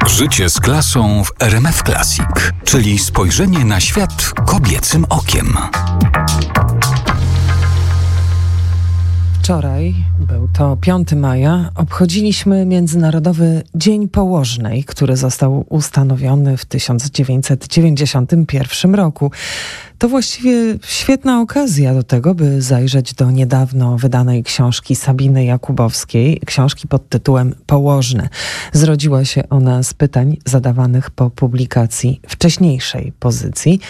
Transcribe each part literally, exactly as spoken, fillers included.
Życie z klasą w R M F Classic, czyli spojrzenie na świat kobiecym okiem. Wczoraj, był to piątego maja, obchodziliśmy Międzynarodowy Dzień Położnej, który został ustanowiony w tysiąc dziewięćset dziewięćdziesiątym pierwszym roku. To właściwie świetna okazja do tego, by zajrzeć do niedawno wydanej książki Sabiny Jakubowskiej, książki pod tytułem Położne. Zrodziła się ona z pytań zadawanych po publikacji wcześniejszej pozycji.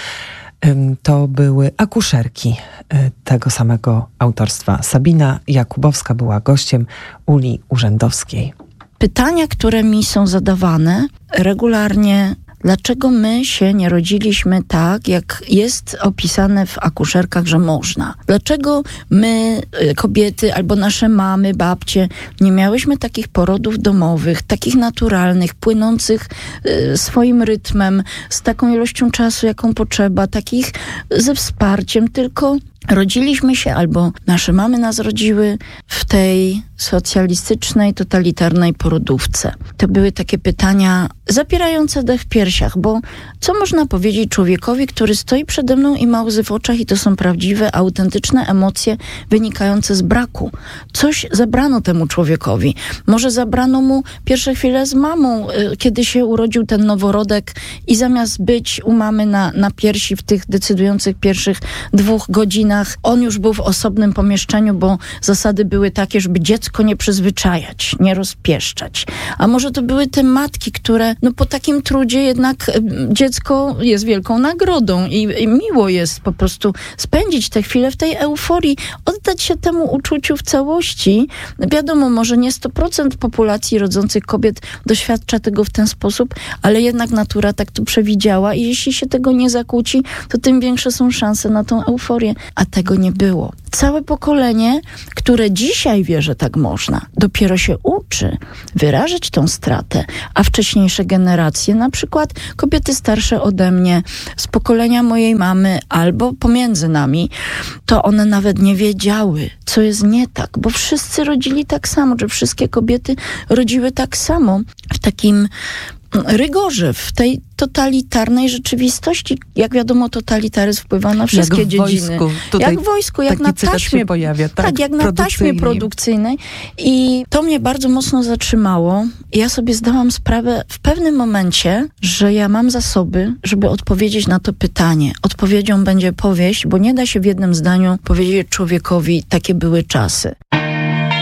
To były akuszerki tego samego autorstwa. Sabina Jakubowska była gościem Uli Urzędowskiej. Pytania, które mi są zadawane regularnie, dlaczego my się nie rodziliśmy tak, jak jest opisane w akuszerkach, że można? Dlaczego my, kobiety, albo nasze mamy, babcie, nie miałyśmy takich porodów domowych, takich naturalnych, płynących y, swoim rytmem, z taką ilością czasu, jaką potrzeba, takich ze wsparciem, tylko rodziliśmy się, albo nasze mamy nas rodziły w tej socjalistycznej, totalitarnej porodówce. To były takie pytania zapierające dech w piersiach, bo co można powiedzieć człowiekowi, który stoi przede mną i ma łzy w oczach i to są prawdziwe, autentyczne emocje wynikające z braku. Coś zabrano temu człowiekowi. Może zabrano mu pierwsze chwile z mamą, kiedy się urodził ten noworodek i zamiast być u mamy na, na piersi w tych decydujących pierwszych dwóch godzinach, on już był w osobnym pomieszczeniu, bo zasady były takie, żeby dziecko nie przyzwyczajać, nie rozpieszczać. A może to były te matki, które no po takim trudzie jednak dziecko jest wielką nagrodą i, i miło jest po prostu spędzić tę chwilę w tej euforii, oddać się temu uczuciu w całości. Wiadomo, może nie sto procent populacji rodzących kobiet doświadcza tego w ten sposób, ale jednak natura tak to przewidziała i jeśli się tego nie zakłóci, to tym większe są szanse na tą euforię. A tego nie było. Całe pokolenie, które dzisiaj wie, że tak można, dopiero się uczy wyrażać tą stratę, a wcześniejsze generacje, na przykład kobiety starsze ode mnie, z pokolenia mojej mamy albo pomiędzy nami, to one nawet nie wiedziały, co jest nie tak, bo wszyscy rodzili tak samo, że wszystkie kobiety rodziły tak samo w takim rygorze, w tej totalitarnej rzeczywistości. Jak wiadomo, totalitaryzm wpływa na wszystkie jak w dziedziny. Wojsku. Jak w wojsku, jak na taśmie. Pojawia, tak, tak, jak na taśmie produkcyjnej. I to mnie bardzo mocno zatrzymało. Ja sobie zdałam sprawę w pewnym momencie, że ja mam zasoby, żeby odpowiedzieć na to pytanie. Odpowiedzią będzie powieść, bo nie da się w jednym zdaniu powiedzieć człowiekowi, takie były czasy.